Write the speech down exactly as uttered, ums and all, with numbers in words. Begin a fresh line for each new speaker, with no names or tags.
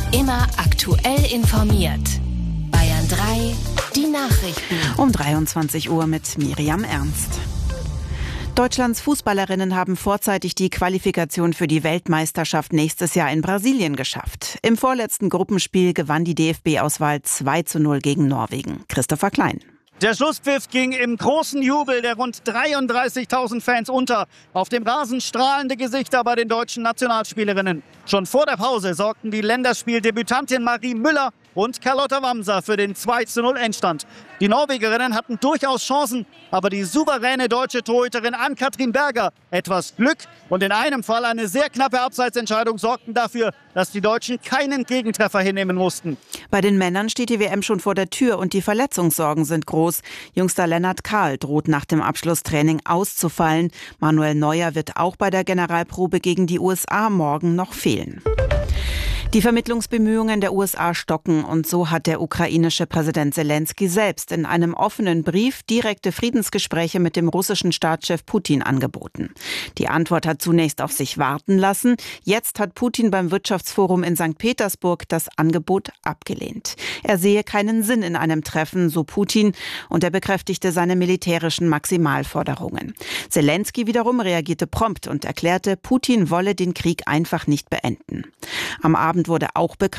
Immer aktuell informiert. Bayern drei, die Nachrichten.
Um dreiundzwanzig Uhr mit Miriam Ernst. Deutschlands Fußballerinnen haben vorzeitig die Qualifikation für die Weltmeisterschaft nächstes Jahr in Brasilien geschafft. Im vorletzten Gruppenspiel gewann die D F B-Auswahl zwei zu null gegen Norwegen. Christopher Klein.
Der Schlusspfiff ging im großen Jubel der rund dreiunddreißigtausend Fans unter. Auf dem Rasen strahlende Gesichter bei den deutschen Nationalspielerinnen. Schon vor der Pause sorgten die Länderspieldebütantin Marie Müller und Carlotta Wamser für den zwei zu null Endstand. Die Norwegerinnen hatten durchaus Chancen, aber die souveräne deutsche Torhüterin Ann-Kathrin Berger, etwas Glück und in einem Fall eine sehr knappe Abseitsentscheidung sorgten dafür, dass die Deutschen keinen Gegentreffer hinnehmen mussten.
Bei den Männern steht die W M schon vor der Tür und die Verletzungssorgen sind groß. Jungster Lennart Kahl droht nach dem Abschlusstraining auszufallen. Manuel Neuer wird auch bei der Generalprobe gegen die U S A morgen noch fehlen. Die Vermittlungsbemühungen der U S A stocken und so hat der ukrainische Präsident Selenskyj selbst in einem offenen Brief direkte Friedensgespräche mit dem russischen Staatschef Putin angeboten. Die Antwort hat zunächst auf sich warten lassen. Jetzt hat Putin beim Wirtschaftsforum in Sankt Petersburg das Angebot abgelehnt. Er sehe keinen Sinn in einem Treffen, so Putin, und er bekräftigte seine militärischen Maximalforderungen. Selenskyj wiederum reagierte prompt und erklärte, Putin wolle den Krieg einfach nicht beenden. Am Abend wurde auch bekannt,